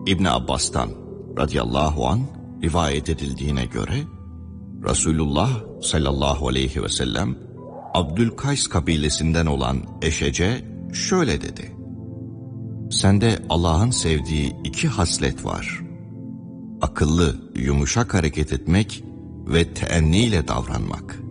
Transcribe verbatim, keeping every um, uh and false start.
İbn Abbas'tan radıyallahu an rivayet edildiğine göre Resulullah sallallahu aleyhi ve sellem Abdülkays kabilesinden olan Eşece şöyle dedi: Sende Allah'ın sevdiği iki haslet var. Akıllı, yumuşak hareket etmek ve teenniyle davranmak.